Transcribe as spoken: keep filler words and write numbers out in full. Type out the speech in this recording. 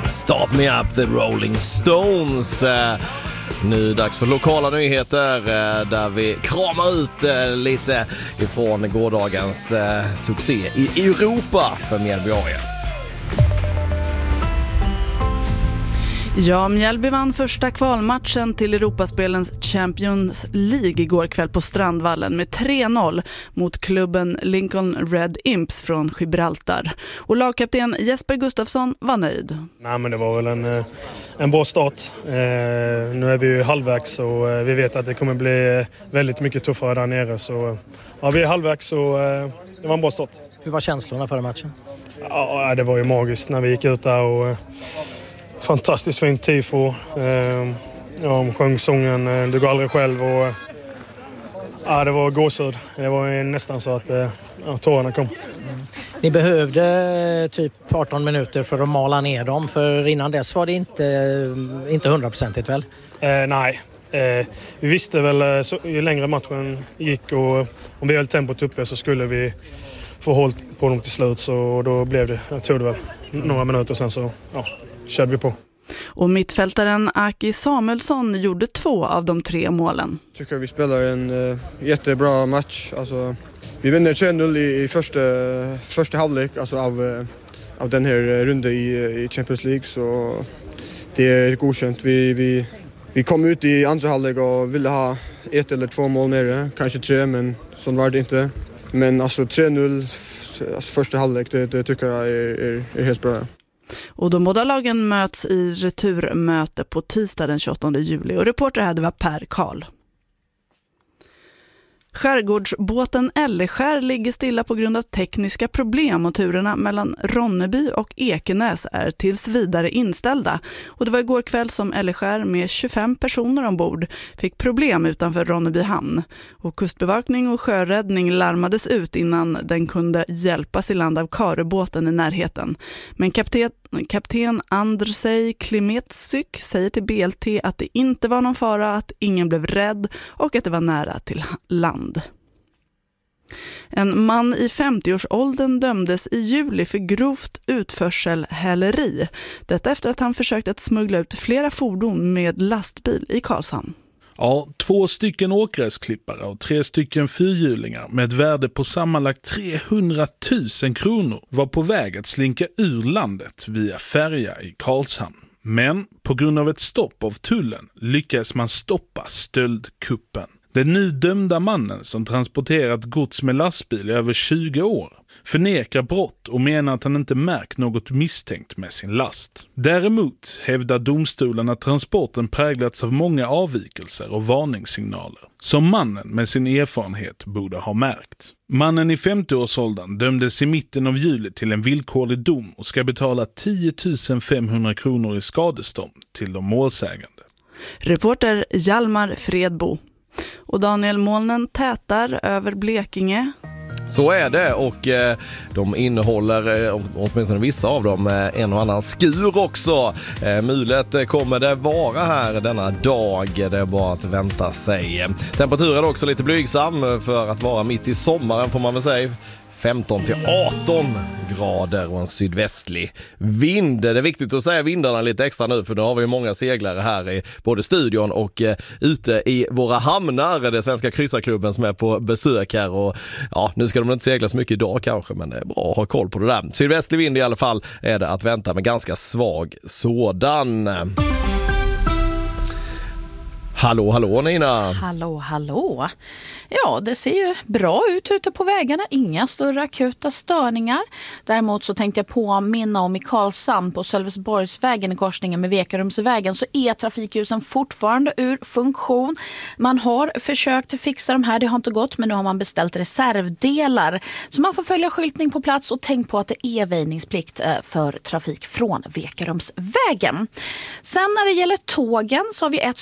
Start Me Up, The Rolling Stones. Nu dags för lokala nyheter där vi kramar ut lite ifrån gårdagens succé i Europa för Mjällby A F. Ja, Mjällby vann första kvalmatchen till Europaspelens Champions League igår kväll på Strandvallen med tre noll mot klubben Lincoln Red Imps från Gibraltar. Och lagkapten Jesper Gustafsson var nöjd. Nej, men det var väl en, en bra start. Eh, nu är vi ju halvvägs och eh, vi vet att det kommer bli väldigt mycket tuffare där nere. Så ja, vi är halvvägs och eh, det var en bra start. Hur var känslorna före matchen? Ja, det var ju magiskt när vi gick ut där och eh, fantastiskt fint tifo. Eh, ja, sjöng sången eh, Du går aldrig själv och eh, ja, det var gåshud. Det var nästan så att eh, ja, tårarna kom. Mm. Ni behövde typ arton minuter för att mala ner dem, för innan dess var det inte, inte hundraprocentigt väl? Eh, nej, eh, vi visste väl så, ju längre matchen gick och om vi höll tempot uppe så skulle vi få håll på dem till slut, så då blev det, jag tror det var några minuter sen så ja, körde vi på. Och mittfältaren Aki Samuelsson gjorde två av de tre målen. Jag tycker vi spelar en uh, jättebra match. Alltså, vi vinner tre noll i, i första, första halvlek alltså av, uh, av den här runden i, i Champions League. Så det är godkänt. Vi, vi, vi kom ut i andra halvlek och ville ha ett eller två mål mer. Kanske tre, men så var det inte. Men alltså tre noll alltså första halvlek, det, det tycker jag är, är, är helt bra. Och de båda lagen möts i returmöte på tisdag den tjugoåttonde juli. Och reporter här, det var Per Karl. Skärgårdsbåten Elleskär ligger stilla på grund av tekniska problem och turerna mellan Ronneby och Ekenäs är tills vidare inställda. Och det var igår kväll som Elleskär med tjugofem personer ombord fick problem utanför Ronneby hamn. Och kustbevakning och sjöräddning larmades ut innan den kunde hjälpas i land av Karebåten i närheten. Men kapten Kapten Andrzej Klimetsyk säger till B L T att det inte var någon fara, att ingen blev rädd och att det var nära till land. En man i femtioårsåldern dömdes i juli för grovt utförselhäleri. Detta efter att han försökt att smuggla ut flera fordon med lastbil i Karlshamn. Ja, två stycken åkgräsklippare och tre stycken fyrhjulingar med ett värde på sammanlagt trehundratusen kronor var på väg att slinka ur landet via färja i Karlshamn. Men på grund av ett stopp av tullen lyckades man stoppa stöldkuppen. Den nu dömda mannen, som transporterat gods med lastbil i över tjugo år, förnekar brott och menar att han inte märkt något misstänkt med sin last. Däremot hävdar domstolen att transporten präglats av många avvikelser och varningssignaler, som mannen med sin erfarenhet borde ha märkt. Mannen i femtioårsåldern dömdes i mitten av juli till en villkorlig dom och ska betala tio tusen femhundra kronor i skadestånd till de målsägande. Reporter Hjalmar Fredbo. Och Daniel, molnen tätar över Blekinge. Så är det, och eh, de innehåller, eh, åtminstone vissa av dem, eh, en och annan skur också. Eh, mulet kommer det vara här denna dag, det är bara att vänta sig. Temperaturen är också lite blygsam för att vara mitt i sommaren, får man väl säga. femton till arton grader och en sydvästlig vind. Det är viktigt att säga vindarna lite extra nu, för då har vi många seglare här i både studion och eh, ute i våra hamnar. Det är Svenska kryssarklubben som är på besök här, och ja, nu ska de inte segla så mycket idag kanske, men det är bra att ha koll på det där. Sydvästlig vind i alla fall är det att vänta, med ganska svag sådan. Hallå, hallå Nina. Hallå, hallå. Ja, det ser ju bra ut ute på vägarna. Inga större akuta störningar. Däremot så tänkte jag påminna om i Karlshamn på Sölvesborgsvägen i korsningen med Vekarumsvägen, så är trafikljusen fortfarande ur funktion. Man har försökt fixa de här, det har inte gått, men nu har man beställt reservdelar. Så man får följa skyltning på plats och tänk på att det är väjningsplikt för trafik från Vekarumsvägen. Sen när det gäller tågen så har vi ett